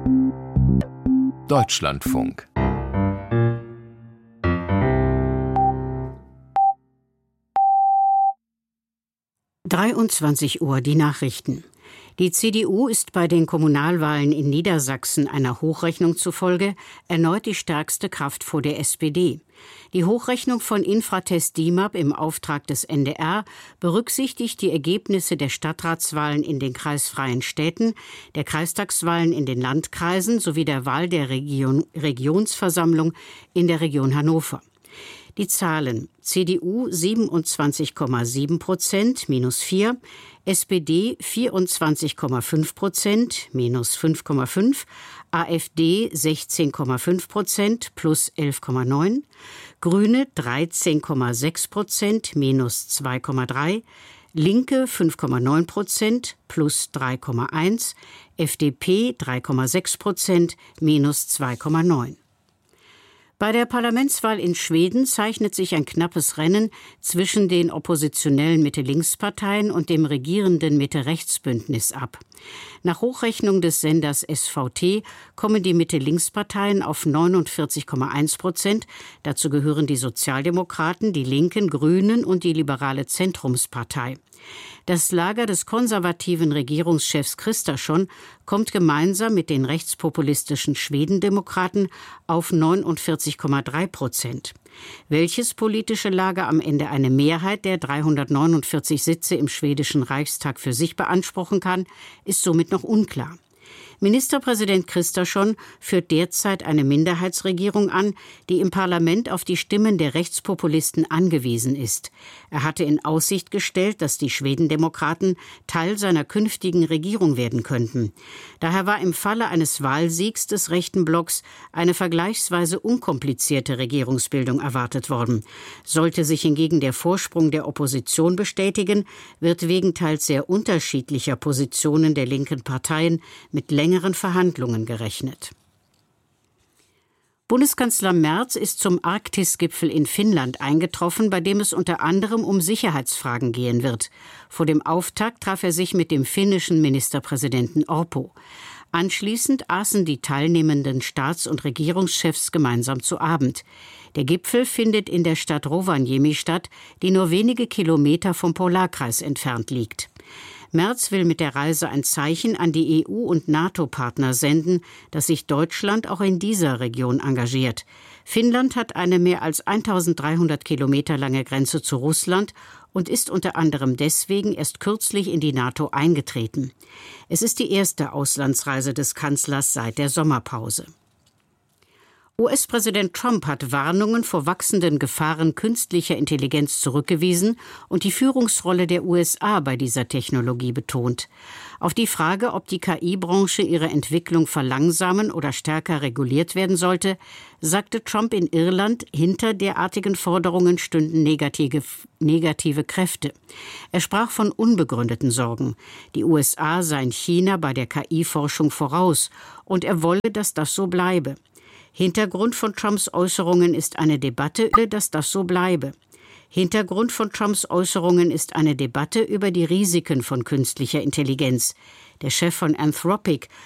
Deutschlandfunk. Uhr, die Nachrichten. Die CDU ist bei den Kommunalwahlen in Niedersachsen einer Hochrechnung zufolge erneut die stärkste Kraft vor der SPD. Die Hochrechnung von Infratest DIMAP im Auftrag des NDR berücksichtigt die Ergebnisse der Stadtratswahlen in den kreisfreien Städten, der Kreistagswahlen in den Landkreisen sowie der Wahl der Regionsversammlung in der Region Hannover. Die Zahlen: CDU 27,7%, -4, SPD 24,5%, -5,5, AfD 16,5%, +11,9, Grüne 13,6%, -2,3, Linke 5,9%, +3,1, FDP 3,6%, -2,9. Bei der Parlamentswahl in Schweden zeichnet sich ein knappes Rennen zwischen den oppositionellen Mitte-Links-Parteien und dem regierenden Mitte-Rechts-Bündnis ab. Nach Hochrechnung des Senders SVT kommen die Mitte-Links-Parteien auf 49,1%. Dazu gehören die Sozialdemokraten, die Linken, Grünen und die liberale Zentrumspartei. Das Lager des konservativen Regierungschefs Kristersson kommt gemeinsam mit den rechtspopulistischen Schwedendemokraten auf 49,3%. Welches politische Lager am Ende eine Mehrheit der 349 Sitze im schwedischen Reichstag für sich beanspruchen kann, ist somit noch unklar. Ministerpräsident Kristersson führt derzeit eine Minderheitsregierung an, die im Parlament auf die Stimmen der Rechtspopulisten angewiesen ist. Er hatte in Aussicht gestellt, dass die Schwedendemokraten Teil seiner künftigen Regierung werden könnten. Daher war im Falle eines Wahlsiegs des rechten Blocks eine vergleichsweise unkomplizierte Regierungsbildung erwartet worden. Sollte sich hingegen der Vorsprung der Opposition bestätigen, wird wegen teils sehr unterschiedlicher Positionen der linken Parteien mit längeren Verhandlungen gerechnet. Bundeskanzler Merz ist zum Arktis-Gipfel in Finnland eingetroffen, bei dem es unter anderem um Sicherheitsfragen gehen wird. Vor dem Auftakt traf er sich mit dem finnischen Ministerpräsidenten Orpo. Anschließend aßen die teilnehmenden Staats- und Regierungschefs gemeinsam zu Abend. Der Gipfel findet in der Stadt Rovaniemi statt, die nur wenige Kilometer vom Polarkreis entfernt liegt. Merz will mit der Reise ein Zeichen an die EU- und NATO-Partner senden, dass sich Deutschland auch in dieser Region engagiert. Finnland hat eine mehr als 1300 Kilometer lange Grenze zu Russland und ist unter anderem deswegen erst kürzlich in die NATO eingetreten. Es ist die erste Auslandsreise des Kanzlers seit der Sommerpause. US-Präsident Trump hat Warnungen vor wachsenden Gefahren künstlicher Intelligenz zurückgewiesen und die Führungsrolle der USA bei dieser Technologie betont. Auf die Frage, ob die KI-Branche ihre Entwicklung verlangsamen oder stärker reguliert werden sollte, sagte Trump in Irland, hinter derartigen Forderungen stünden negative Kräfte. Er sprach von unbegründeten Sorgen. Die USA seien China bei der KI-Forschung voraus und er wolle, dass das so bleibe. Hintergrund von Trumps Äußerungen ist eine Debatte, dass das so bleibe. Hintergrund von Trumps Äußerungen ist eine Debatte über die Risiken von künstlicher Intelligenz. Der Chef von Anthropic